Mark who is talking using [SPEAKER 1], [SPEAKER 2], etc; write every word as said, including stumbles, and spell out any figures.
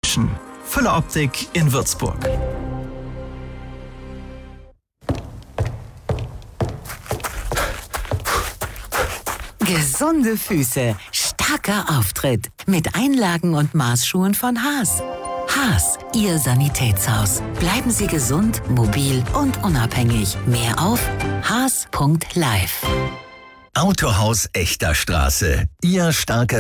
[SPEAKER 1] Connection. Füller Optik in Würzburg.
[SPEAKER 2] Gesunde Füße, starker Auftritt mit Einlagen und Maßschuhen von Haas. Haas, Ihr Sanitätshaus. Bleiben Sie gesund, mobil und unabhängig. Mehr auf haas punkt live.
[SPEAKER 3] Autohaus Echter Straße. Ihr starker